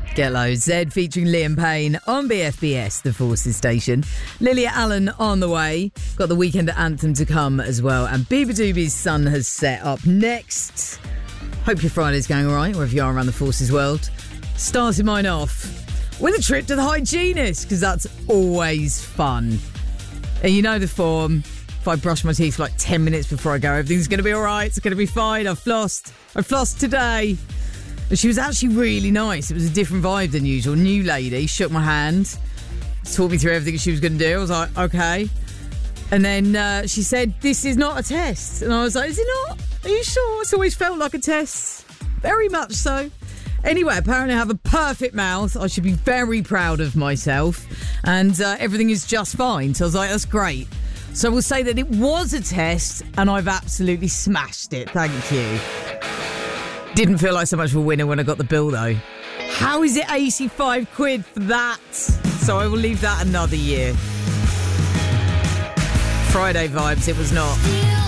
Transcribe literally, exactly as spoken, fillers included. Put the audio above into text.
Get Low, Zed featuring Liam Payne on B F B S, the Forces station. Lilia Allen on the way. Got the Weekend anthem to come as well. And Bieber Doobie's Sun has set up next. Hope your Friday's going all right, wherever you are around the Forces world. Starting mine off with a trip to the hygienist, because that's always fun. And you know the form. If I brush my teeth for like ten minutes before I go, everything's going to be all right. It's going to be fine. I've flossed. I've flossed today. But she was actually really nice. It was a different vibe than usual. New lady, shook my hand, talked me through everything she was going to do. I was like, okay. And then uh, she said, this is not a test. And I was like, is it not? Are you sure? It's always felt like a test. Very much so. Anyway, apparently I have a perfect mouth. I should be very proud of myself. And uh, everything is just fine. So I was like, that's great. So we'll say that it was a test and I've absolutely smashed it. Thank you. Didn't feel like so much of a winner when I got the bill, though. How is it eighty-five quid for that? So I will leave that another year. Friday vibes, it was not.